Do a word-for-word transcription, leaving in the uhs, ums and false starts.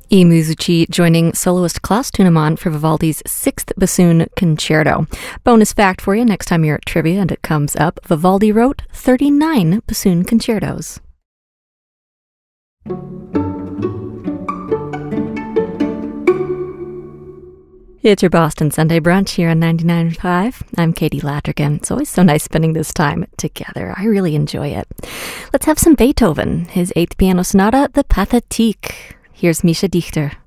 I Musici joining soloist Klaus Tunemann for Vivaldi's Sixth Bassoon Concerto. Bonus fact for you next time you're at trivia and it comes up, Vivaldi wrote thirty-nine bassoon concertos. It's your Boston Sunday Brunch here on ninety-nine point five. I'm Katie Lattergan. It's always so nice spending this time together. I really enjoy it. Let's have some Beethoven, his eighth piano sonata, the Pathétique. Here's Mischa Dichter.